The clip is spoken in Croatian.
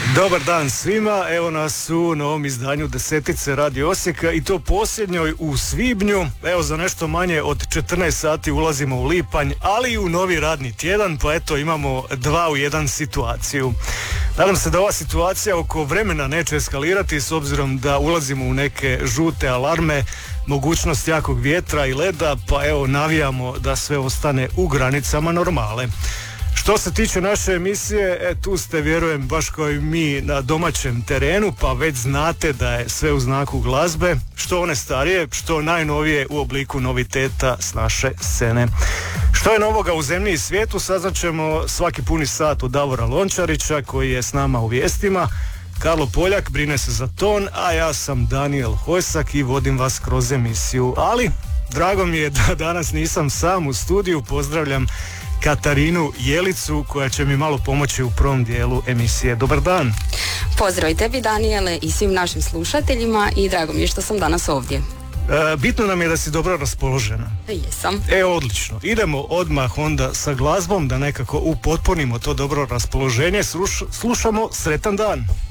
Dobar dan svima, evo nas u novom izdanju Desetice Radio Osijeka i to posljednjoj u svibnju. Evo za nešto manje od 14 sati ulazimo u lipanj, ali i u novi radni tjedan, pa eto imamo 2 u 1 situaciju. Nadam se da ova situacija oko vremena neće eskalirati s obzirom da ulazimo u neke žute alarme, mogućnost jakog vjetra i leda, pa evo navijamo da sve ostane u granicama normale. Što se tiče naše emisije, tu ste, vjerujem, baš kao i mi na domaćem terenu, pa već znate da je sve u znaku glazbe, što one starije, što najnovije u obliku noviteta s naše scene. Što je novoga u zemlji i svijetu, saznaćemo svaki puni sat od Davora Lončarića, koji je s nama u vijestima. Karlo Poljak brine se za ton, a ja sam Daniel Hojsak i vodim vas kroz emisiju. Ali, drago mi je da danas nisam sam u studiju, pozdravljam Katarinu Jelicu koja će mi malo pomoći u prvom dijelu emisije. Dobar dan. Pozdrav i tebi, Daniele, i svim našim slušateljima i drago mi je što sam danas ovdje. Bitno nam je da si dobro raspoložena. Jesam. Odlično. Idemo odmah onda sa glazbom da nekako upotpunimo to dobro raspoloženje. Slušamo Sretan dan.